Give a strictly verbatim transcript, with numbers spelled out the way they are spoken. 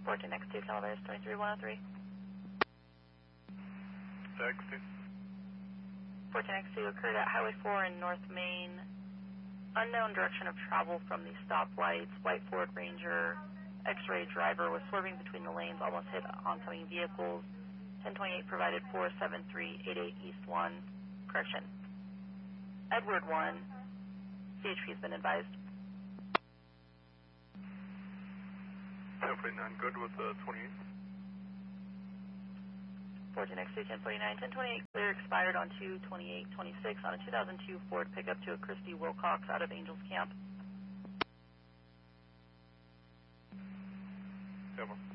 fourteen X two, Calaveras twenty-three one oh three. X two. fourteen X two occurred at Highway four in North Main. Unknown direction of travel from the stoplights. White Ford Ranger X-ray driver was swerving between the lanes, almost hit oncoming vehicles. ten twenty-eight provided four seven three eight eight East one. Correction. Edward one. C H P has been advised. ten forty-nine, good with the twenty-eight. fourteen X two, ten forty-nine, ten twenty-eight clear expired on two twenty-eight twenty-six on a two thousand two Ford pickup to a Christy Wilcox out of Angels Camp. Yeah,